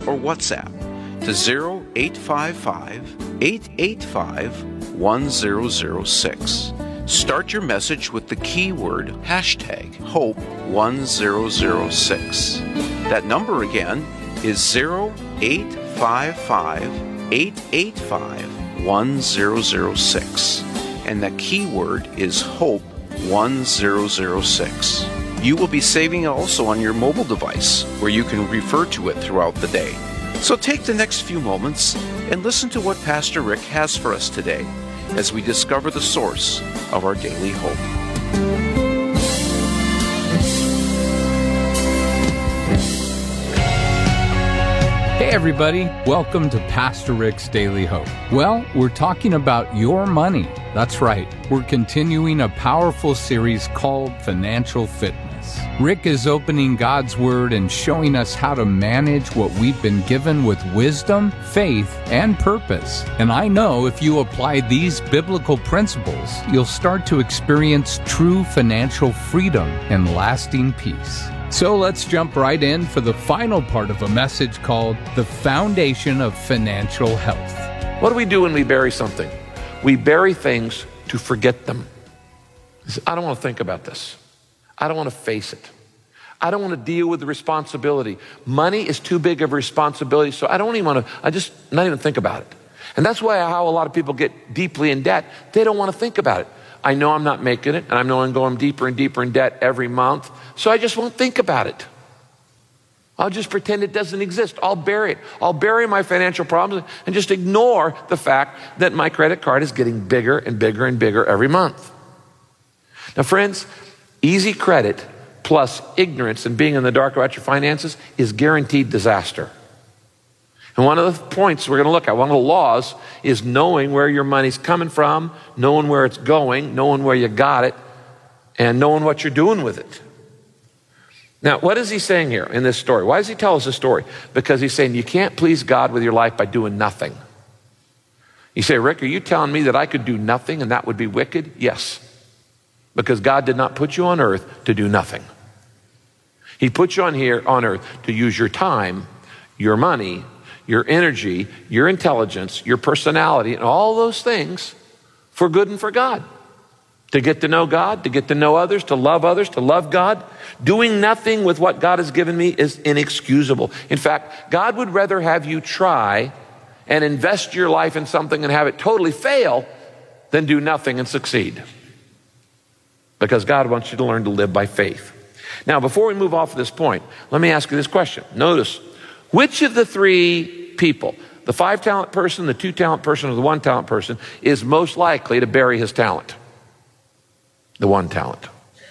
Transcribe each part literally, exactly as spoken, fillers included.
or WhatsApp to zero eight five five, eight eight five, one zero zero six. Start your message with the keyword hashtag hope one zero zero six. That number again is zero eight five five, eight eight five, one zero zero six. And the keyword is hope one zero zero six. You will be saving also on your mobile device, where you can refer to it throughout the day. So take the next few moments and listen to what Pastor Rick has for us today as we discover the source of our daily hope. Hey everybody, welcome to Pastor Rick's Daily Hope. Well, we're talking about your money. That's right, we're continuing a powerful series called Financial Fitness. Rick is opening God's Word and showing us how to manage what we've been given with wisdom, faith, and purpose. And I know if you apply these biblical principles, you'll start to experience true financial freedom and lasting peace. So let's jump right in for the final part of a message called The Foundation of Financial Health. What do we do when we bury something? We bury things to forget them. I don't want to think about this. I don't want to face it. I don't want to deal with the responsibility. Money is too big of a responsibility, so I don't even want to, I just not even think about it. And that's why how a lot of people get deeply in debt. They don't want to think about it. I know I'm not making it, and I know I'm going deeper and deeper in debt every month, so I just won't think about it. I'll just pretend it doesn't exist. I'll bury it. I'll bury my financial problems and just ignore the fact that my credit card is getting bigger and bigger and bigger every month. Now, friends, easy credit plus ignorance and being in the dark about your finances is guaranteed disaster. And one of the points we're going to look at, one of the laws, is knowing where your money's coming from, knowing where it's going, knowing where you got it, and knowing what you're doing with it. Now, what is he saying here in this story? Why does he tell us this story? Because he's saying you can't please God with your life by doing nothing. You say, Rick, are you telling me that I could do nothing and that would be wicked? Yes. Because God did not put you on earth to do nothing. He put you on here on earth to use your time, your money, your energy, your intelligence, your personality, and all those things for good and for God. To get to know God, to get to know others, to love others, to love God. Doing nothing with what God has given me is inexcusable. In fact, God would rather have you try and invest your life in something and have it totally fail than do nothing and succeed. Because God wants you to learn to live by faith. Now, before we move off of this point, let me ask you this question. Notice, which of the three people, the five-talent person, the two-talent person, or the one-talent person, is most likely to bury his talent? The one talent.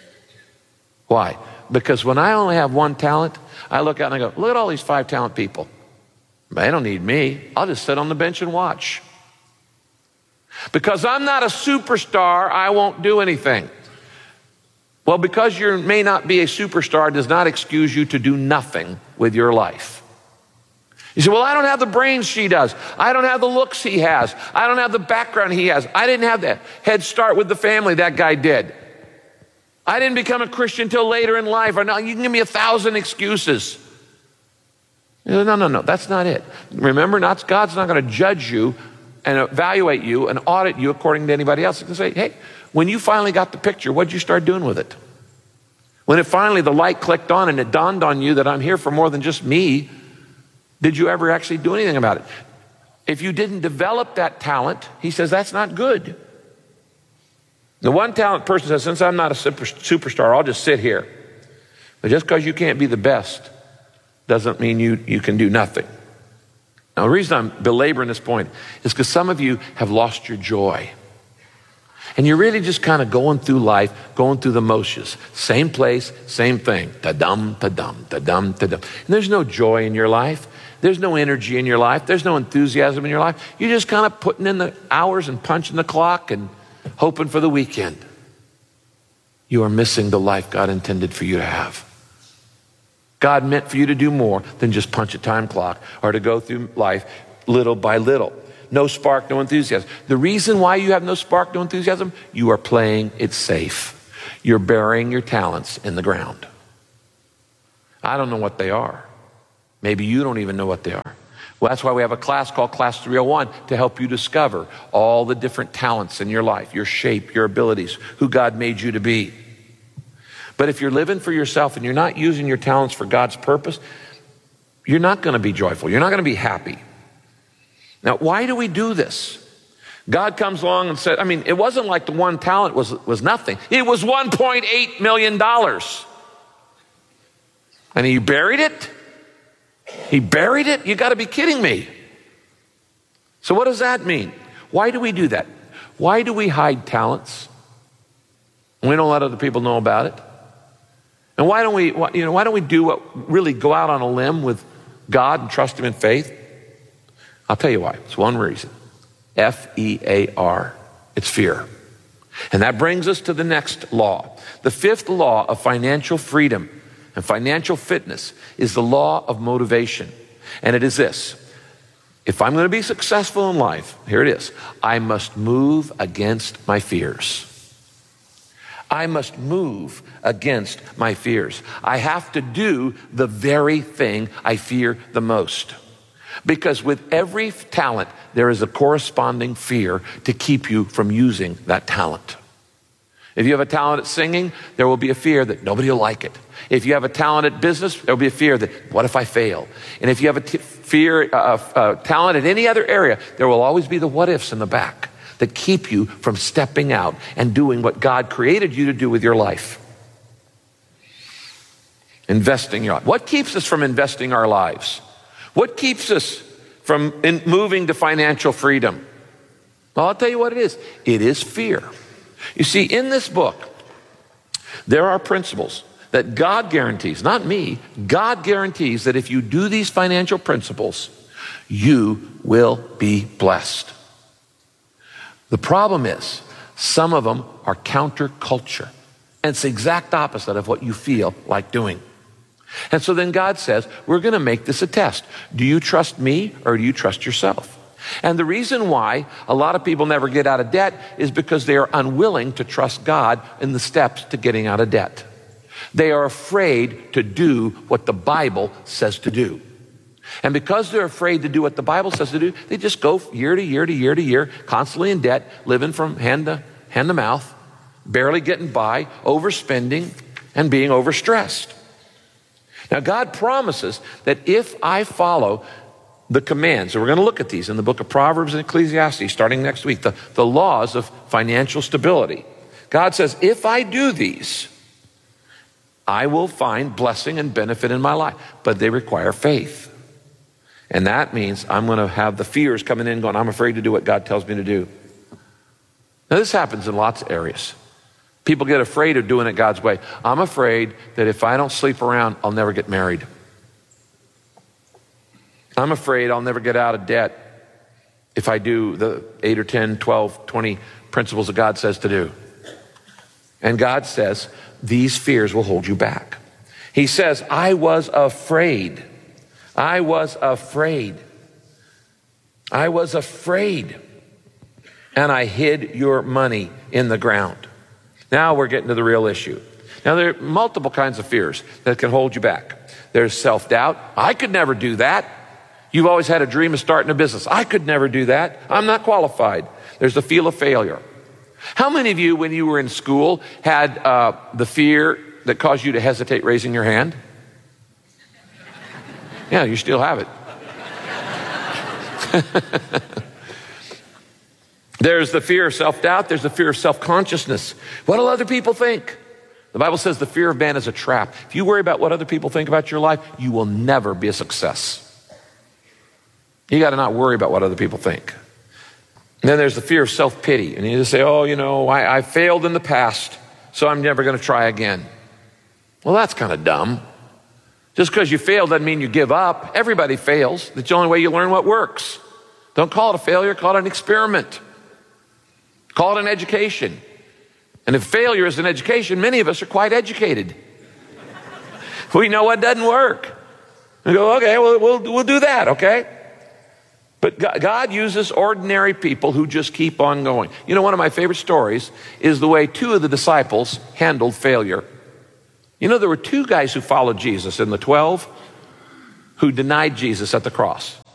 Why? Because when I only have one talent, I look out and I go, look at all these five-talent people. They don't need me. I'll just sit on the bench and watch. Because I'm not a superstar, I won't do anything. Well, because you may not be a superstar does not excuse you to do nothing with your life. You say, well, I don't have the brains she does. I don't have the looks he has. I don't have the background he has. I didn't have that head start with the family that guy did. I didn't become a Christian until later in life. Or no, you can give me a thousand excuses. No, no, no, that's not it. Remember, not, God's not going to judge you and evaluate you and audit you according to anybody else. He can say, hey, when you finally got the picture, what'd you start doing with it? When it finally, the light clicked on and it dawned on you that I'm here for more than just me, did you ever actually do anything about it? If you didn't develop that talent, he says that's not good. The one talent person says, since I'm not a super, superstar, I'll just sit here. But just because you can't be the best doesn't mean you, you can do nothing. Now, the reason I'm belaboring this point is because some of you have lost your joy. And you're really just kind of going through life, going through the motions. Same place, same thing. Ta-dum, ta-dum, ta-dum, ta-dum. And there's no joy in your life. There's no energy in your life. There's no enthusiasm in your life. You're just kind of putting in the hours and punching the clock and hoping for the weekend. You are missing the life God intended for you to have. God meant for you to do more than just punch a time clock or to go through life little by little. No spark, no enthusiasm. The reason why you have no spark, no enthusiasm, you are playing it safe. You're burying your talents in the ground. I don't know what they are. Maybe you don't even know what they are. Well, that's why we have a class called Class three oh one to help you discover all the different talents in your life, your shape, your abilities, who God made you to be. But if you're living for yourself and you're not using your talents for God's purpose, you're not going to be joyful. You're not going to be happy. Now, why do we do this? God comes along and said, I mean, it wasn't like the one talent was, was nothing. It was one point eight million dollars. And he buried it? He buried it? You got to be kidding me. So what does that mean? Why do we do that? Why do we hide talents? We don't let other people know about it. And why don't we, you know, why don't we do what really go out on a limb with God and trust him in faith? I'll tell you why. It's one reason. F E A R. It's fear. And that brings us to the next law. The fifth law of financial freedom and financial fitness is the law of motivation. And it is this. If I'm going to be successful in life, here it is. I must move against my fears. I must move against my fears. I have to do the very thing I fear the most. Because with every talent, there is a corresponding fear to keep you from using that talent. If you have a talent at singing, there will be a fear that nobody will like it. If you have a talent at business, there will be a fear that, what if I fail? And if you have a t- fear, uh, uh, talent at any other area, there will always be the what ifs in the back that keep you from stepping out and doing what God created you to do with your life. Investing your life. What keeps us from investing our lives? What keeps us from in moving to financial freedom? Well, I'll tell you what it is. It is fear. You see, in this book, there are principles that God guarantees, not me, God guarantees that if you do these financial principles, you will be blessed. The problem is, some of them are counterculture. And it's the exact opposite of what you feel like doing. And so then God says, we're going to make this a test. Do you trust me or do you trust yourself? And the reason why a lot of people never get out of debt is because they are unwilling to trust God in the steps to getting out of debt. They are afraid to do what the Bible says to do. And because they're afraid to do what the Bible says to do, they just go year to year to year to year, constantly in debt, living from hand to hand to mouth, barely getting by, overspending, and being overstressed. Now, God promises that if I follow the commands, and we're going to look at these in the book of Proverbs and Ecclesiastes starting next week, the, the laws of financial stability. God says, if I do these, I will find blessing and benefit in my life, but they require faith. And that means I'm going to have the fears coming in going, I'm afraid to do what God tells me to do. Now, this happens in lots of areas. People get afraid of doing it God's way. I'm afraid that if I don't sleep around, I'll never get married. I'm afraid I'll never get out of debt if I do the eight or ten, twelve, twenty principles that God says to do. And God says, these fears will hold you back. He says, I was afraid. I was afraid. I was afraid. And I hid your money in the ground. Now we're getting to the real issue. Now there are multiple kinds of fears that can hold you back. There's self-doubt. I could never do that. You've always had a dream of starting a business. I could never do that. I'm not qualified. There's the fear of failure. How many of you, when you were in school, had uh, the fear that caused you to hesitate raising your hand? Yeah, you still have it. There's the fear of self-doubt. There's the fear of self-consciousness. What will other people think? The Bible says the fear of man is a trap. If you worry about what other people think about your life, you will never be a success. You got to not worry about what other people think. And then there's the fear of self-pity. And you just say, oh, you know, I, I failed in the past, so I'm never going to try again. Well, that's kind of dumb. Just because you fail doesn't mean you give up. Everybody fails. That's the only way you learn what works. Don't call it a failure, call it an experiment. Call it an education. And if failure is an education, many of us are quite educated. We know what doesn't work. We go, okay, well, we'll, we'll do that, okay? But God uses ordinary people who just keep on going. You know, one of my favorite stories is the way two of the disciples handled failure. You know, there were two guys who followed Jesus in the twelve who denied Jesus at the cross.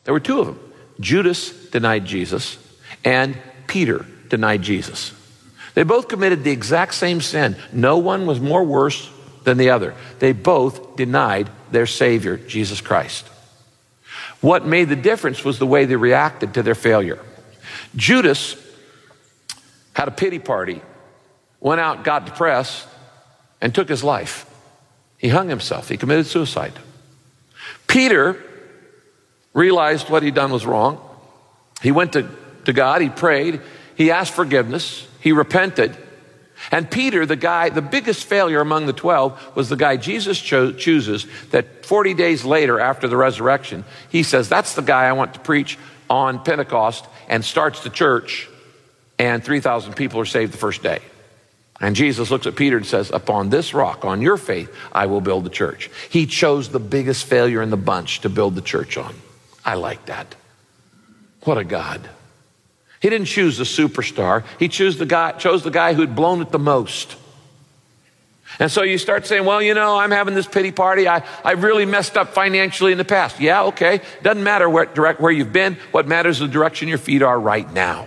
There were two of them. Judas denied Jesus, and Peter denied Jesus. They both committed the exact same sin. No one was more worse than the other. They both denied their Savior, Jesus Christ. What made the difference was the way they reacted to their failure. Judas had a pity party, went out, got depressed, and took his life. He hung himself. He committed suicide. Peter realized what he'd done was wrong. He went to, to God. He prayed. He asked forgiveness. He repented. And Peter, the guy, the biggest failure among the twelve, was the guy Jesus cho- chooses that forty days later after the resurrection, he says, that's the guy I want to preach on Pentecost, and starts the church, and three thousand people are saved the first day. And Jesus looks at Peter and says, upon this rock, on your faith, I will build the church. He chose the biggest failure in the bunch to build the church on. I like that. What a God. He didn't choose the superstar. He chose the guy, chose the guy who'd blown it the most. And so you start saying, well, you know, I'm having this pity party. I, I really messed up financially in the past. Yeah, okay. Doesn't matter where, direct, where you've been. What matters is the direction your feet are right now.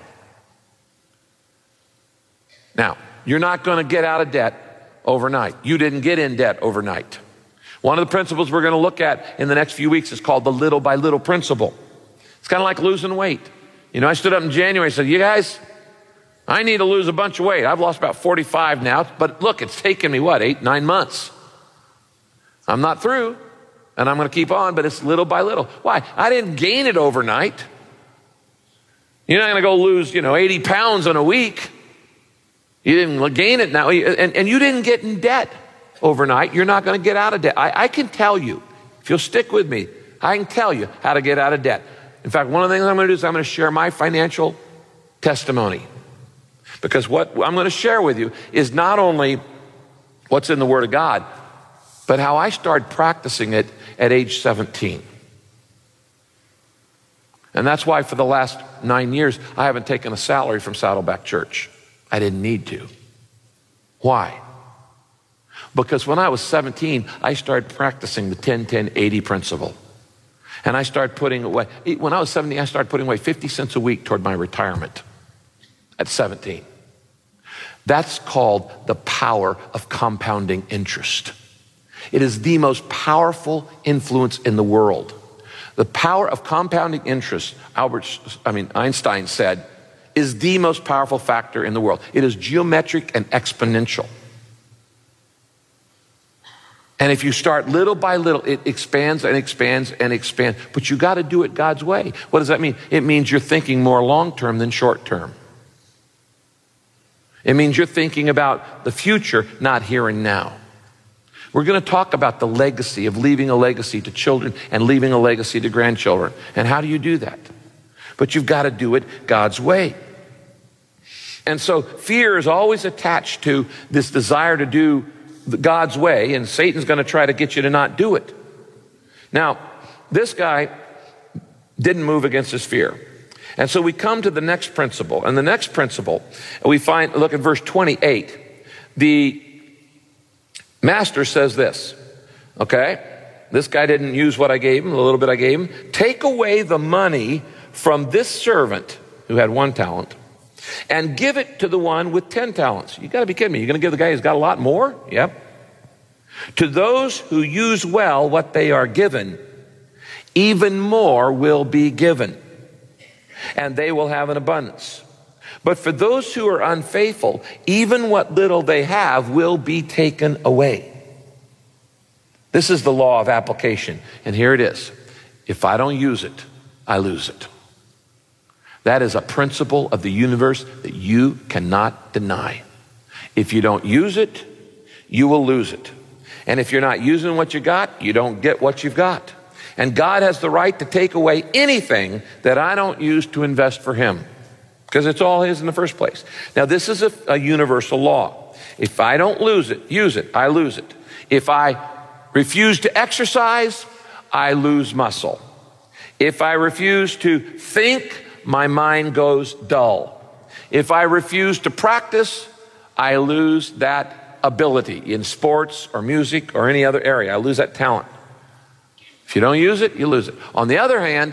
Now, you're not going to get out of debt overnight. You didn't get in debt overnight. One of the principles we're going to look at in the next few weeks is called the little by little principle. It's kind of like losing weight. You know, I stood up in January and said, you guys, I need to lose a bunch of weight. I've lost about forty-five now, but look, it's taken me, what, eight, nine months. I'm not through, and I'm going to keep on, but it's little by little. Why? I didn't gain it overnight. You're not going to go lose, you know, eighty pounds in a week. You didn't gain it now, and, and you didn't get in debt overnight. You're not going to get out of debt. I, I can tell you, if you'll stick with me, I can tell you how to get out of debt. In fact, one of the things I'm going to do is I'm going to share my financial testimony. Because what I'm going to share with you is not only what's in the Word of God, but how I started practicing it at age seventeen. And that's why for the last nine years, I haven't taken a salary from Saddleback Church. I didn't need to. Why? Because when I was seventeen, I started practicing the ten ten eighty principle. And I started putting away, when I was seventeen, I started putting away fifty cents a week toward my retirement at seventeen. That's called the power of compounding interest. It is the most powerful influence in the world. The power of compounding interest, Albert, I mean, Einstein said, is the most powerful factor in the world. It is geometric and exponential. And if you start little by little, it expands and expands and expands. But you got to do it God's way. What does that mean? It means you're thinking more long-term than short-term. It means you're thinking about the future, not here and now. We're going to talk about the legacy of leaving a legacy to children and leaving a legacy to grandchildren. And how do you do that? But you've got to do it God's way. And so fear is always attached to this desire to do God's way, and Satan's going to try to get you to not do it. Now, this guy didn't move against his fear. And so we come to the next principle. And the next principle, we find, look at verse twenty-eight. The master says this, okay? This guy didn't use what I gave him, the little bit I gave him. Take away the money from this servant who had one talent and give it to the one with ten talents. You got to be kidding me. You're going to give the guy who's got a lot more? Yep. To those who use well what they are given, even more will be given, and they will have an abundance. But for those who are unfaithful, even what little they have will be taken away. This is the law of application, and here it is. If I don't use it, I lose it. That is a principle of the universe that you cannot deny. If you don't use it, you will lose it. And if you're not using what you got, you don't get what you've got. And God has the right to take away anything that I don't use to invest for him, because it's all his in the first place. Now, this is a, a universal law. If I don't lose it, use it, I lose it. If I refuse to exercise, I lose muscle. If I refuse to think, my mind goes dull. If I refuse to practice, I lose that ability in sports or music or any other area. I lose that talent. If you don't use it, you lose it. On the other hand,